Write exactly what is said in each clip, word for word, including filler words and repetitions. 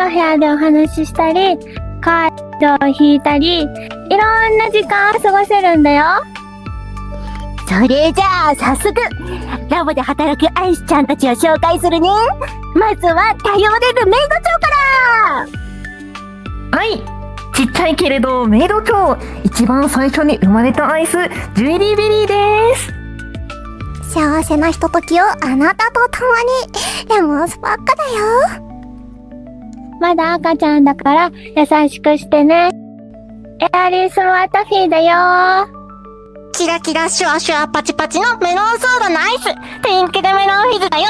いお部屋でお話ししたり、カードを引いたり、いろんな時間を過ごせるんだよ。 それじゃあ早速ラボで働くアイスちゃんたちを紹介するね。まずは頼れるメイド長から。 はい、ちっちゃいけれどメイド長、一番最初に生まれたアイス、ジュエリーベリーです。 幸せなひとときをあなたと共に。レモンスパッカだよ。 まだ赤ちゃんだから優しくしてね。エアリースマートフィーだよ。 キラキラシュワシュワパチパチのメロンソーダのアイス、ピンクでメロンフィズだよ。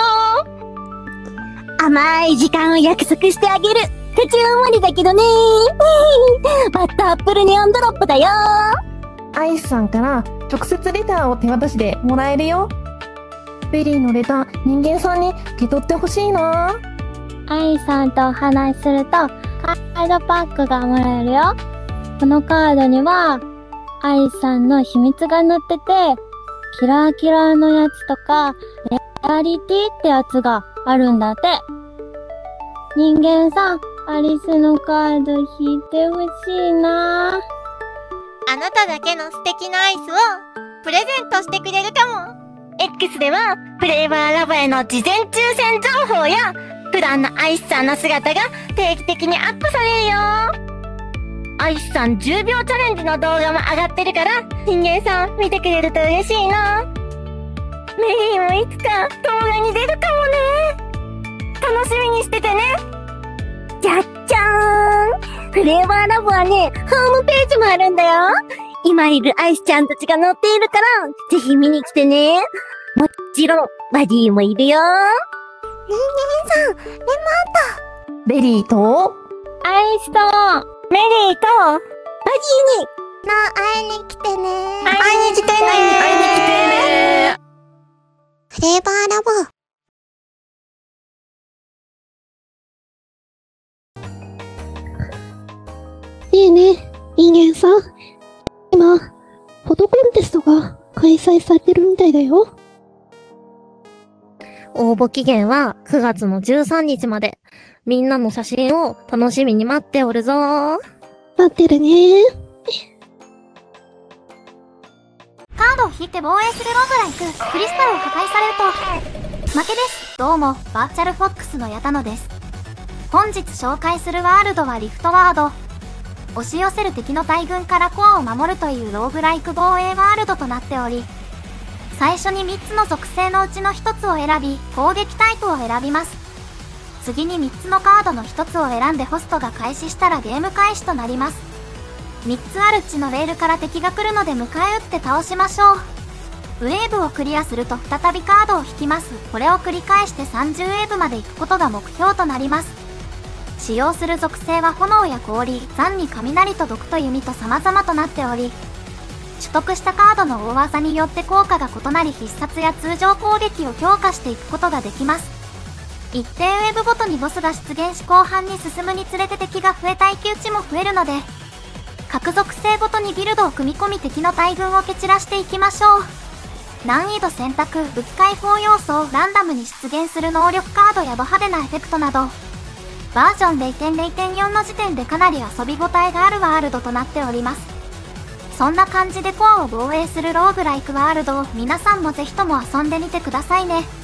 甘い時間を約束してあげる。途中無理だけどね。バッターアップルネオンドロップだよ。 アイスさんから直接レターを手渡しでもらえるよ。ベリーのレター、人間さんに受け取ってほしいな。 アイさんとお話しするとカードパックがもらえるよ。このカードにはアイさんの秘密が載ってて、キラーキラーのやつとかレアリティってやつがあるんだって。人間さん、アリスのカード引いてほしいな。 あなただけの素敵なアイスをプレゼントしてくれるかも。 X ではフレーバーラボへの事前抽選情報や普段のアイスさんの姿が定期的にアップされるよ。アイスさんじゅうびょうチャレンジの動画も上がってるから、人間さん見てくれると嬉しいな。メリーもいつか動画に出るかもね。楽しみにしててね。じゃっじゃーん、フレーバーラボはね、ホームページもあるんだよ。今いるアイスちゃんたちが載っているから、ぜひ見に来てね。もちろん、バディもいるよ。人間さん、レモンとベリーとアイスとメリーとバディにな、会いに来てね。会いに来てね。 会いに来てね。 フレーバーラボ。 ねえねえ、人間さん。今、フォトコンテストが開催されてるみたいだよ。 応募期限はくがつのじゅうさんにちまで。みんなの写真を楽しみに待っておるぞー。 待ってるねー。 カードを引いて防衛するローグライク、クリスタルを破壊されると負けです。どうも、バーチャルフォックスの矢田野です。本日紹介するワールドはリフトワード。押し寄せる敵の大軍からコアを守るというローグライク防衛ワールドとなっており、最初にみっつの属性のうちのひとつを選び、攻撃タイプを選びます。次にみっつのカードのひとつを選んでホストが開始したらゲーム開始となります。みっつあるうちのレールから敵が来るので迎え撃って倒しましょう。ウェーブをクリアすると再びカードを引きます。これを繰り返してさんじゅうウェーブまで行くことが目標となります。使用する属性は炎や氷、残に雷と毒と弓と様々となっており、取得したカードの大技によって効果が異なり必殺や通常攻撃を強化していくことができます。一定ウェーブごとにボスが出現し後半に進むにつれて敵が増え耐久値も増えるので、各属性ごとにビルドを組み込み敵の大軍を蹴散らしていきましょう。難易度選択、武器解放要素をランダムに出現する能力カードやド派手なエフェクトなど、バージョン れいてんれいてんよん の時点でかなり遊び応えがあるワールドとなっております。そんな感じでコアを防衛するローグライクワールドを皆さんもぜひとも遊んでみてくださいね。